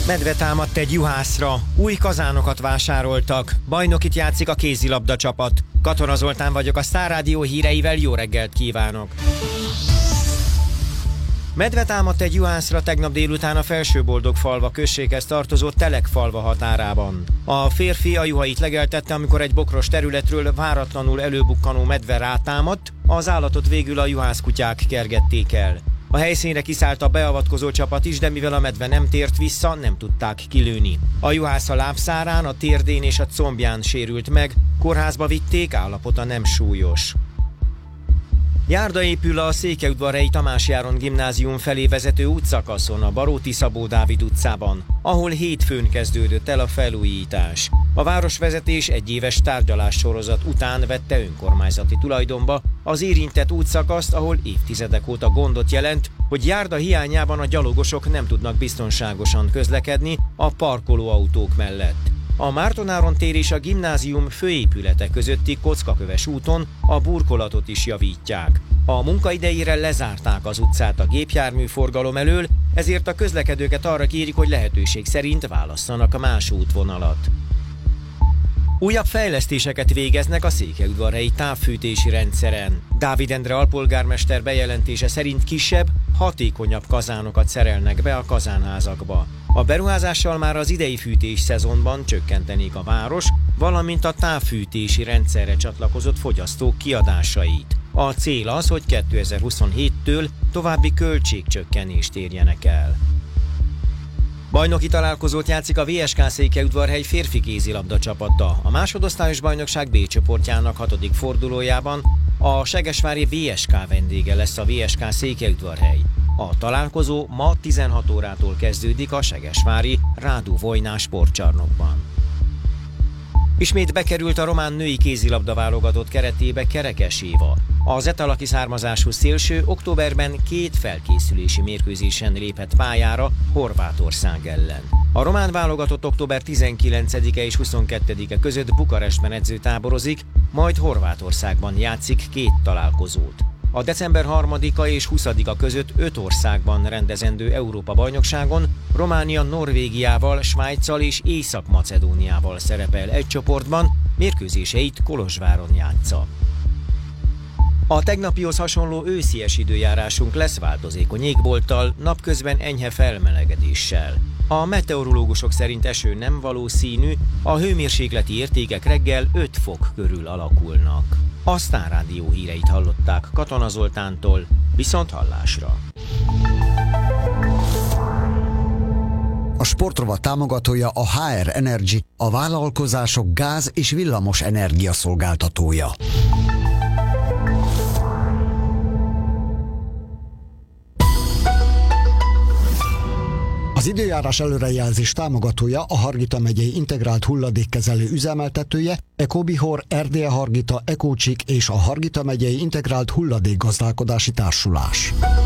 Medve támadt egy juhászra, új kazánokat vásároltak, bajnokit játszik a kézilabda csapat. Katona Zoltán vagyok, a Sztár Rádió híreivel jó reggelt kívánok! Medve támadt egy juhászra tegnap délután a Felsőboldogfalva községhez tartozó Telekfalva határában. A férfi a juhait legeltette, amikor egy bokros területről váratlanul előbukkanó medve rátámadt, az állatot végül a juhászkutyák kergették el. A helyszínre kiszállt a beavatkozó csapat is, de mivel a medve nem tért vissza, nem tudták kilőni. A juhász a lábszárán, a térdén és a combján sérült meg, kórházba vitték, állapota nem súlyos. Járda épül a Székelyudvarhelyi Tamás Járon gimnázium felé vezető útszakaszon, a Baróti Szabó Dávid utcában, ahol hétfőn kezdődött el a felújítás. A városvezetés egy éves tárgyalássorozat után vette önkormányzati tulajdonba az érintett útszakaszt, ahol évtizedek óta gondot jelent, hogy járda hiányában a gyalogosok nem tudnak biztonságosan közlekedni a parkolóautók mellett. A Márton-Áron tér és a gimnázium főépülete közötti kockaköves úton a burkolatot is javítják. A munka idejére lezárták az utcát a gépjárműforgalom elől, ezért a közlekedőket arra kérik, hogy lehetőség szerint válasszanak más útvonalat. Újabb fejlesztéseket végeznek a székelyudvarhelyi távfűtési rendszeren. Dávid Endre alpolgármester bejelentése szerint kisebb, hatékonyabb kazánokat szerelnek be a kazánházakba. A beruházással már az idei fűtés szezonban csökkentenék a város, valamint a távfűtési rendszerre csatlakozott fogyasztók kiadásait. A cél az, hogy 2027-től további költségcsökkenést érjenek el. Bajnoki találkozót játszik a VSK Székelyudvarhely férfi kézilabda csapata. A másodosztályos bajnokság B csoportjának 6. fordulójában a segesvári VSK vendége lesz a VSK Székelyudvarhely. A találkozó ma 16 órától kezdődik a segesvári Rádu Vojnás sportcsarnokban. Ismét bekerült a román női kézilabda válogatott keretébe Kerekes Éva. Az etalaki származású szélső októberben 2 felkészülési mérkőzésen lépett pályára Horvátország ellen. A román válogatott október 19-e és 22-e között Bukarestben edzőtáborozik, majd Horvátországban játszik 2 találkozót. A december 3-a és 20-a között 5 országban rendezendő Európa-bajnokságon Románia Norvégiával, Svájccal és Észak-Macedóniával szerepel egy csoportban, mérkőzéseit Kolozsváron játsza. A tegnapihoz hasonló őszies időjárásunk lesz változékony égbolttal, napközben enyhe felmelegedéssel. A meteorológusok szerint eső nem valószínű, a hőmérsékleti értékek reggel 5 fok körül alakulnak. A Sztár Rádió híreit hallották Katona Zoltántól, viszont hallásra. A sportrovat támogatója a HR Energy, a vállalkozások gáz- és villamos energia szolgáltatója. Az időjárás előrejelzés támogatója a Hargita megyei integrált hulladékkezelő üzemeltetője, Ecobihor, Erdélye Hargita, Ecócsik és a Hargita megyei integrált hulladékgazdálkodási társulás.